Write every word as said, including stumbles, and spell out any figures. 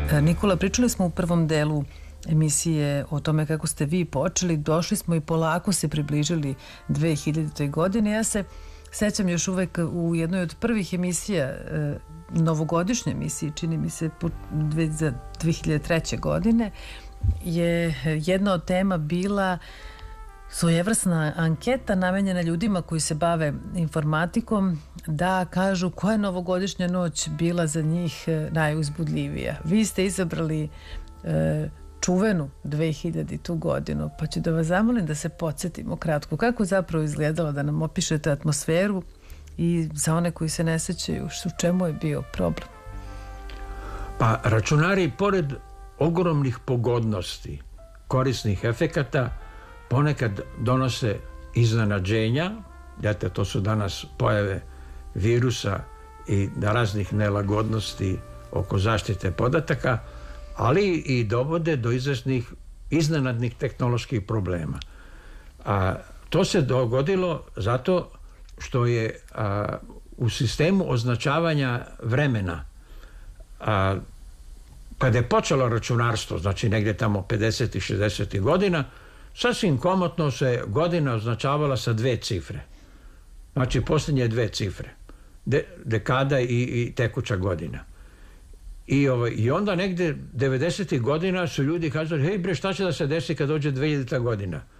Nikola, pričali smo u prvom delu emisije o tome kako ste vi počeli, došli smo i polako se približili dve hiljaditoj godine. Ja se sećam još uvek u jednoj od prvih emisija, novogodišnje emisije, čini mi se za dve hiljade treće. godine, je jedna od tema bila svojevrsna anketa namenjena ljudima koji se bave informatikom da kažu koja je novogodišnja noć bila za njih najuzbudljivija. Vi ste izabrali e, čuvenu dve hiljaditu. godinu, pa ću da vas zamolim da se podsjetimo kratko kako zapravo izgledalo, da nam opišete atmosferu i za one koji se ne sećaju u čemu je bio problem. Pa računari, pored ogromnih pogodnosti, korisnih efekata, ponekad donose iznenađenja. Jete, to su danas pojave virusa i raznih nelagodnosti oko zaštite podataka, ali i dovode do izvesnih iznenadnih tehnoloških problema. A, to se dogodilo zato što je a, u sistemu označavanja vremena, a, kada je počelo računarstvo, znači negdje tamo pedesetih, šezdesetih godina, sasvim komotno se godina označavala sa dve cifre. Znači posljednje dve cifre. De, dekada i, i tekuća godina. I, ovaj, I onda negdje devedesetih godina su ljudi kazali, hej bre, šta će da se desi kad dođe dve hiljadita. godina?